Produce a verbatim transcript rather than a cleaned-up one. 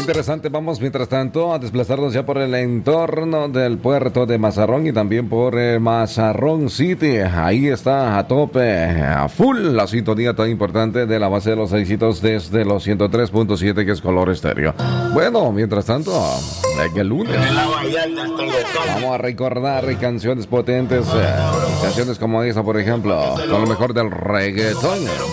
interesante. Vamos, mientras tanto, a desplazarnos ya por el entorno del puerto de Mazarrón y también por eh, Mazarrón City. Ahí está a tope, a full, la sintonía tan importante de la base de los éxitos desde los ciento tres punto siete, que es Color Estéreo. Bueno, mientras tanto, en el lunes vamos a recordar canciones potentes, eh, canciones como esa, por ejemplo, con lo mejor del reggaetón.